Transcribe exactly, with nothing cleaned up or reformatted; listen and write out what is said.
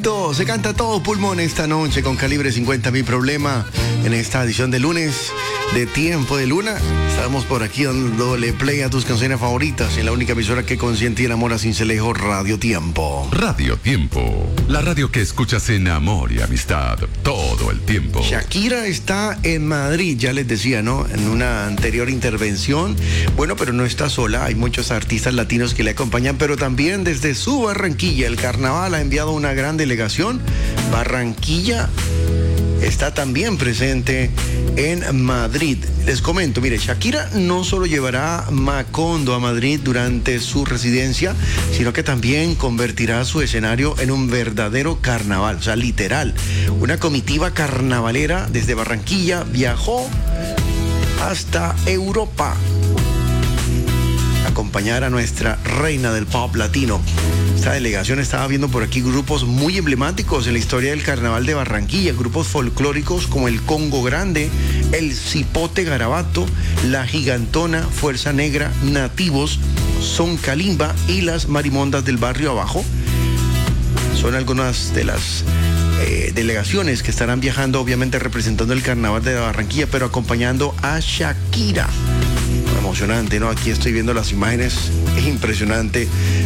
Viento. Se canta todo pulmón esta noche con Calibre cincuenta, Mi Problema, en esta edición de lunes de Tiempo de Luna. Estamos por aquí dándole play a tus canciones favoritas en la única emisora que consiente y enamora sin celejo, Radio Tiempo. Radio Tiempo, la radio que escuchas en amor y amistad todo el tiempo. Shakira está en Madrid, ya les decía, ¿no? En una anterior intervención. Bueno, pero no está sola, hay muchos artistas latinos que le acompañan, pero también desde su Barranquilla, el carnaval ha enviado una gran delegación. Barranquilla está también presente en Madrid. Les comento, mire, Shakira no solo llevará Macondo a Madrid durante su residencia, sino que también convertirá su escenario en un verdadero carnaval, o sea, literal. Una comitiva carnavalera desde Barranquilla viajó hasta Europa a acompañar a nuestra reina del pop latino. Esta delegación estaba viendo por aquí grupos muy emblemáticos en la historia del carnaval de Barranquilla, grupos folclóricos como el Congo Grande, el Cipote Garabato, la Gigantona, Fuerza Negra, Nativos, Son Calimba y las Marimondas del Barrio Abajo. Son algunas de las eh, delegaciones que estarán viajando, obviamente representando el carnaval de Barranquilla, pero acompañando a Shakira. Emocionante, ¿no? Aquí estoy viendo las imágenes, es impresionante